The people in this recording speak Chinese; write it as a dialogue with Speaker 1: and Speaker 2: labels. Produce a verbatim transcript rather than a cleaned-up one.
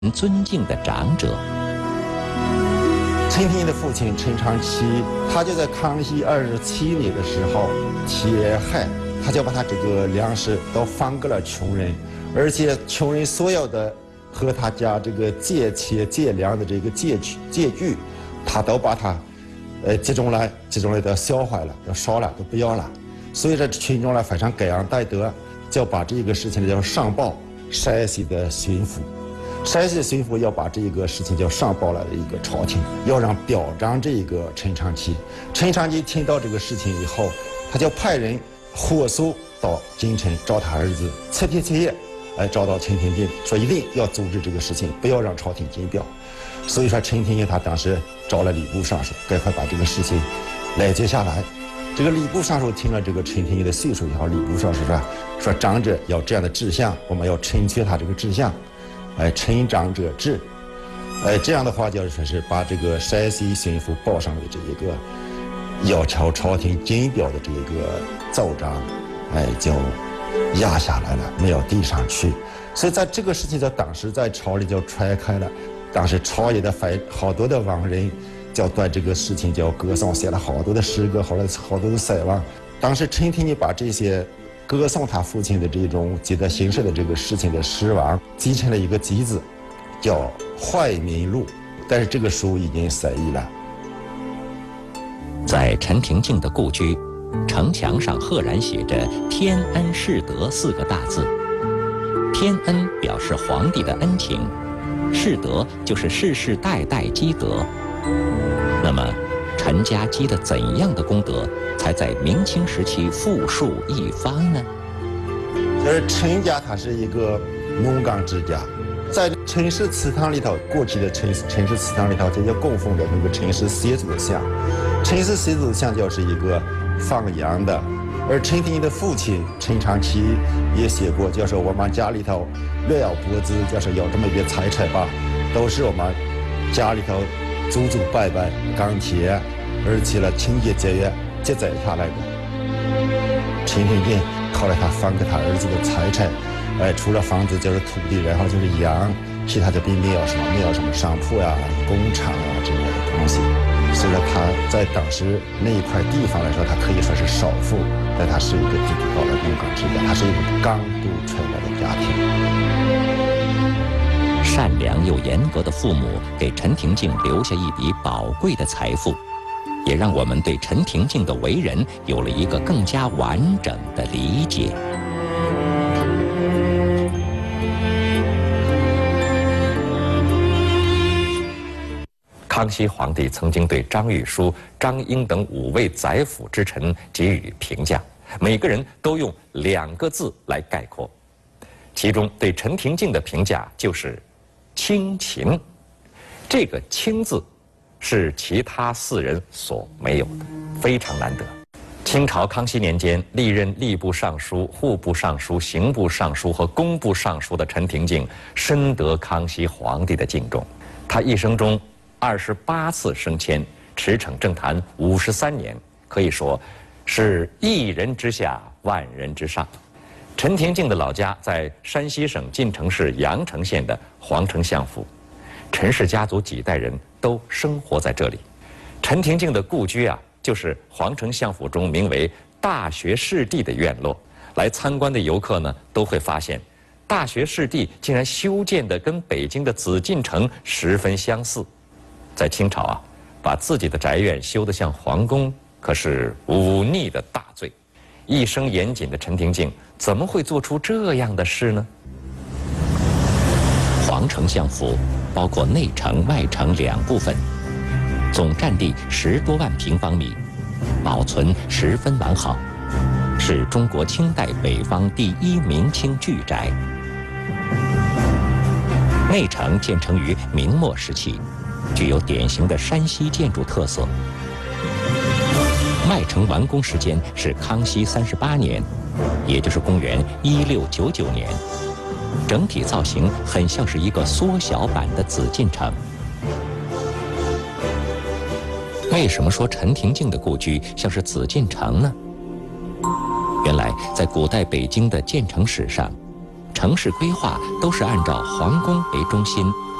Speaker 1: 尊敬的长者。
Speaker 2: 陈廷义的父亲陈长期，他就在康熙二十七年的时候贴害，他就把他这个粮食都分给了穷人，而且穷人所有的和他家这个借钱借粮的这个借据借据，他都把它呃集中来集中来都销毁了，要烧了，都不要了。所以这群众呢非常感恩戴德，就把这个事情叫上报山西的巡抚。山西巡抚要把这个事情叫上报了一个朝廷，要让表彰这个陈长期。陈长期听到这个事情以后，他就派人火速到京城找他儿子，七天七夜，哎，找到陈廷敬，说一定要阻止这个事情，不要让朝廷见表。所以说，陈廷敬他当时找了礼部尚书，赶快把这个事情来接下来。这个礼部尚书听了这个陈廷敬的叙述以后，礼部尚书说说长者有这样的志向，我们要成全他这个志向。哎，陈长者治，哎，这样的话就是说是把这个山西巡抚报上的这一个要求朝廷见表的这一个奏章，哎，就压下来了，没有递上去。所以在这个事情在当时在朝里就传开了，当时朝野的非好多的文人就对这个事情就歌颂，写了好多的诗歌，后来好多的散文。当时陈廷义把这些歌颂他父亲的这种积德行善的这个事情的诗文集成了一个集子，叫《怀民录》，但是这个书已经散佚了。
Speaker 1: 在陈廷敬的故居，城墙上赫然写着“天恩世德”四个大字。天恩表示皇帝的恩情，世德就是世世代代积德。那么陈家积了怎样的功德，才在明清时期富庶一方呢？
Speaker 2: 就是陈家他是一个农耕之家，在陈氏祠堂里头，过去的陈陈氏祠堂里头就叫供奉着那个陈氏先祖的像。陈氏先祖的像就是一个放羊的，而陈廷义的父亲陈长期也写过，就是我们家里头略有薄资，就是有这么一点财产吧，都是我们家里头祖祖拜拜钢铁，而且呢清洁节约积攒下来的。陈廷敬后来他分给他儿子的财产，哎，除了房子就是土地，然后就是羊，其他就并没有什么，没有什么商铺呀、工厂啊之类的东西。所以说他在当时那一块地方来说，他可以说是首富，但他是一个地地道道的农耕之家，他是一个刚度出来的家庭。
Speaker 1: 善良又严格的父母给陈廷敬留下一笔宝贵的财富，也让我们对陈廷敬的为人有了一个更加完整的理解。康熙皇帝曾经对张玉书、张英等五位宰辅之臣给予评价，每个人都用两个字来概括。其中对陈廷敬的评价就是清勤。这个清字是其他四人所没有的，非常难得。清朝康熙年间，历任吏部尚书、户部尚书、刑部尚书和工部尚书的陈廷敬，深得康熙皇帝的敬重。他一生中二十八次升迁，驰骋政坛五十三年，可以说是一人之下，万人之上。陈廷敬的老家在山西省晋城市阳城县的皇城相府，陈氏家族几代人都生活在这里。陈廷敬的故居啊，就是皇城相府中名为大学士第的院落。来参观的游客呢，都会发现，大学士第竟然修建的跟北京的紫禁城十分相似。在清朝啊，把自己的宅院修得像皇宫，可是忤逆的大罪。一生严谨的陈廷敬怎么会做出这样的事呢？皇城相府包括内城、外城两部分，总占地十多万平方米，保存十分完好，是中国清代北方第一明清巨宅。内城建成于明末时期，具有典型的山西建筑特色。外城完工时间是康熙三十八年，也就是公元一六九九年。整体造型很像是一个缩小版的紫禁城。为什么说陈廷敬的故居像是紫禁城呢？原来，在古代北京的建城史上， 城市规划都是按照皇宫为中心。